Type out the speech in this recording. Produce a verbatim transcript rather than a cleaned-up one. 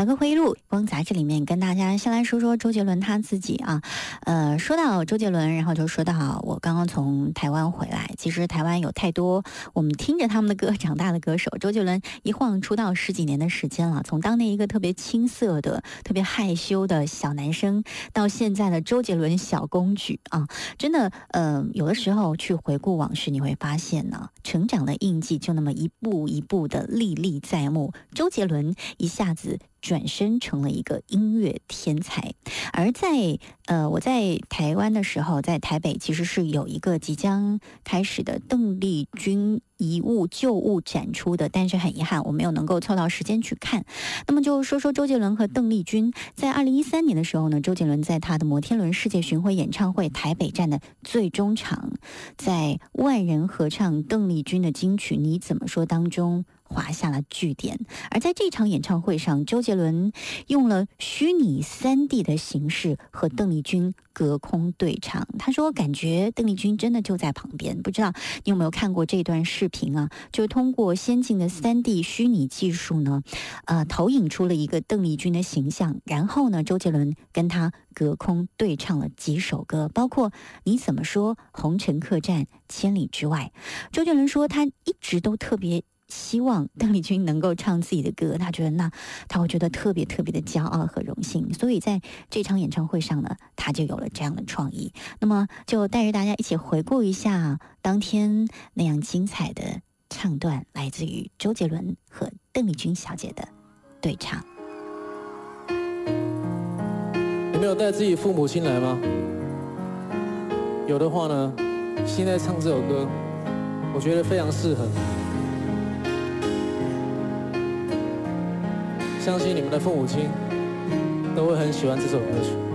潮歌回忆录光杂志里面跟大家先来说说周杰伦他自己啊，呃，说到周杰伦，然后就说到我刚刚从台湾回来，其实台湾有太多我们听着他们的歌长大的歌手，周杰伦一晃出道十几年的时间了，从当年一个特别青涩的、特别害羞的小男生，到现在的周杰伦小公举啊，真的，呃，有的时候去回顾往事，你会发现呢，成长的印记就那么一步一步的历历在目，周杰伦一下子转身成了一个音乐天才。而在呃我在台湾的时候，在台北其实是有一个即将开始的邓丽君遗物旧物展出的，但是很遗憾我没有能够凑到时间去看。那么就说说周杰伦和邓丽君，在二零一三年的时候呢，周杰伦在他的摩天轮世界巡回演唱会台北站的最终场，在万人合唱邓丽君的金曲《你怎么说》当中画下了句点。而在这场演唱会上，周杰伦用了虚拟 三 D 的形式和邓丽君隔空对唱。他说感觉邓丽君真的就在旁边。不知道你有没有看过这段视频啊，就通过先进的 三 D 虚拟技术呢，呃，投影出了一个邓丽君的形象，然后呢，周杰伦跟他隔空对唱了几首歌，包括你怎么说、红尘客栈、千里之外。周杰伦说他一直都特别希望邓丽君能够唱自己的歌，他觉得那他会觉得特别特别的骄傲和荣幸，所以在这场演唱会上呢，他就有了这样的创意。那么就带着大家一起回顾一下当天那样精彩的唱段，来自于周杰伦和邓丽君小姐的对唱。 你们有带自己父母亲来吗？有的话呢，现在唱这首歌，我觉得非常适合。相信你们的父母亲都会很喜欢这首歌曲。